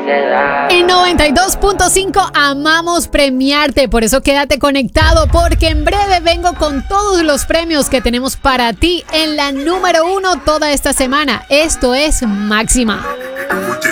En 92.5 amamos premiarte, por eso quédate conectado porque en breve vengo con todos los premios que tenemos para ti en la número 1 toda esta semana. Esto es Máxima.